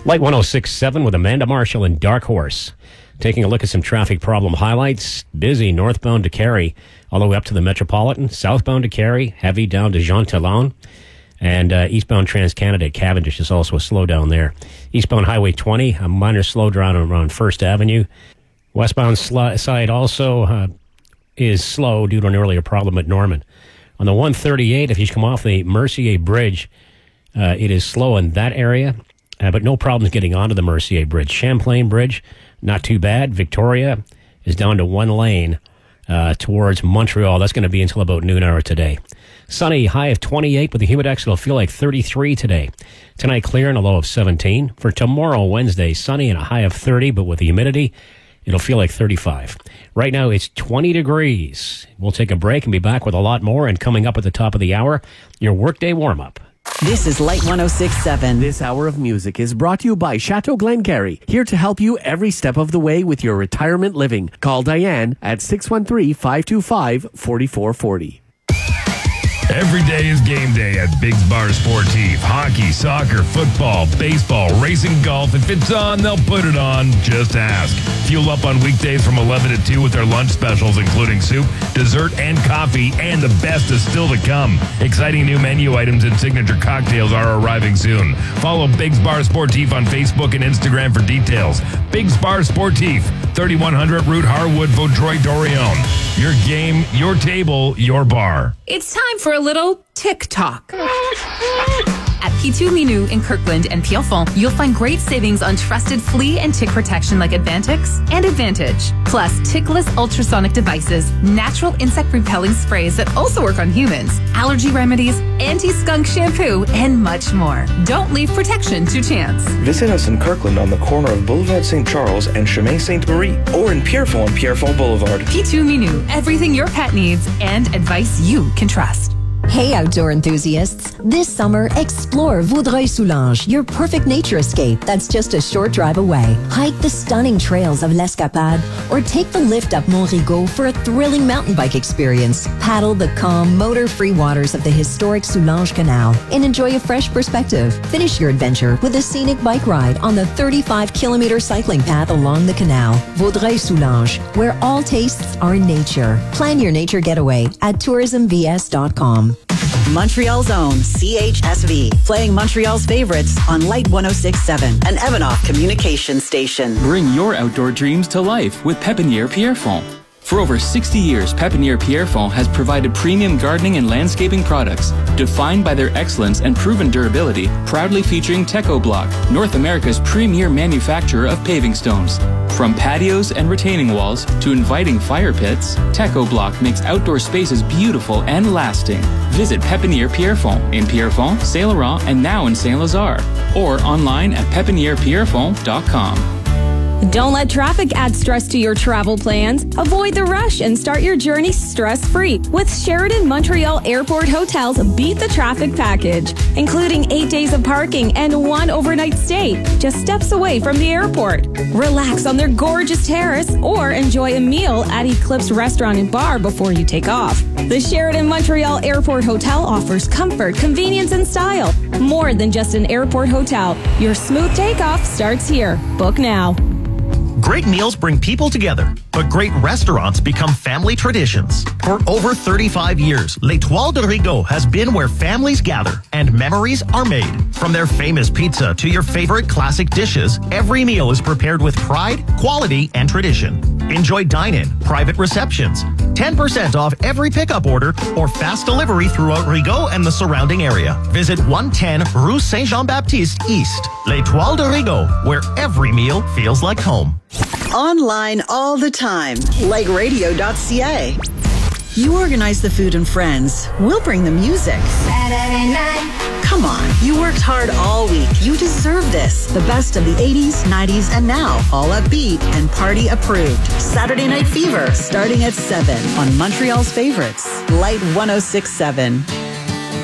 Light 106.7 with Amanda Marshall and Dark Horse. Taking a look at some traffic problem highlights. Busy northbound to Cary, all the way up to the Metropolitan. Southbound to Cary, heavy down to Jean Talon. And eastbound Trans-Canada at Cavendish is also a slowdown there. Eastbound Highway 20, a minor slowdown around First Avenue. Westbound side also is slow due to an earlier problem at Norman. On the 138, if you come off the Mercier Bridge, it is slow in that area. But no problems getting onto the Mercier Bridge. Champlain Bridge, not too bad. Victoria is down to one lane towards Montreal. That's going to be until about noon hour today. Sunny, high of 28, with the humidex, it'll feel like 33 today. Tonight, clear and a low of 17. For tomorrow, Wednesday, sunny and a high of 30, but with the humidity, it'll feel like 35. Right now, it's 20 degrees. We'll take a break and be back with a lot more. And coming up at the top of the hour, your workday warm-up. This is Light 106.7. This hour of music is brought to you by Chateau Glengarry, here to help you every step of the way with your retirement living. Call Diane at 613-525-4440. Every day is game day at Biggs Bar Sportif. Hockey, soccer, football, baseball, racing, golf. If it's on, they'll put it on. Just ask. Fuel up on weekdays from 11 to 2 with their lunch specials, including soup, dessert, and coffee, and the best is still to come. Exciting new menu items and signature cocktails are arriving soon. Follow Biggs Bar Sportif on Facebook and Instagram for details. Biggs Bar Sportif, 3100 Route Harwood, Vaudreuil-Dorion. Your game, your table, your bar. It's time for a little TikTok. At P2 Minou in Kirkland and Pierrefonds, you'll find great savings on trusted flea and tick protection like Advantix and Advantage. Plus, tickless ultrasonic devices, natural insect repelling sprays that also work on humans, allergy remedies, anti-skunk shampoo, and much more. Don't leave protection to chance. Visit us in Kirkland on the corner of Boulevard St. Charles and Chemin Sainte-Marie, or in Pierrefonds on Pierrefonds Boulevard. P2 Minou, everything your pet needs and advice you can trust. Hey outdoor enthusiasts, this summer explore Vaudreuil-Soulanges, your perfect nature escape that's just a short drive away. Hike the stunning trails of l'Escapade or take the lift up Mont Rigaud for a thrilling mountain bike experience. Paddle the calm, motor-free waters of the historic Soulanges Canal and enjoy a fresh perspective. Finish your adventure with a scenic bike ride on the 35-kilometer cycling path along the canal. Vaudreuil-Soulanges, where all tastes are nature. Plan your nature getaway at tourismvs.com. Montreal's own CHSV, playing Montreal's favorites on Light 106.7, an Evanoff communication station. Bring your outdoor dreams to life with Pépinière Pierrefonds. For over 60 years, Pépinière Pierrefonds has provided premium gardening and landscaping products, defined by their excellence and proven durability, proudly featuring Teco-Bloc, North America's premier manufacturer of paving stones. From patios and retaining walls to inviting fire pits, Teco-Bloc makes outdoor spaces beautiful and lasting. Visit Pépinière Pierrefonds in Pierrefonds, Saint-Laurent, and now in Saint-Lazare, or online at pepinierpierrefonds.com. Don't let traffic add stress to your travel plans. Avoid the rush and start your journey stress-free with Sheraton Montreal Airport Hotel's Beat the Traffic package, including 8 days of parking and 1 overnight stay, just steps away from the airport. Relax on their gorgeous terrace or enjoy a meal at Eclipse Restaurant and Bar before you take off. The Sheraton Montreal Airport Hotel offers comfort, convenience, and style. More than just an airport hotel. Your smooth takeoff starts here. Book now. Great meals bring people together, but great restaurants become family traditions. For over 35 years, L'Étoile de Rigaud has been where families gather and memories are made. From their famous pizza to your favorite classic dishes, every meal is prepared with pride, quality, and tradition. Enjoy dine-in, private receptions, 10% off every pickup order, or fast delivery throughout Rigaud and the surrounding area. Visit 110 Rue Saint-Jean-Baptiste East. L'Étoile de Rigaud, where every meal feels like home. Online all the time, like radio.ca. You organize the food and friends. We'll bring the music. Saturday night. Come on, you worked hard all week. You deserve this. The best of the 80s, 90s, and now. All upbeat and party approved. Saturday Night Fever, starting at 7 on Montreal's favorites. Light 106.7.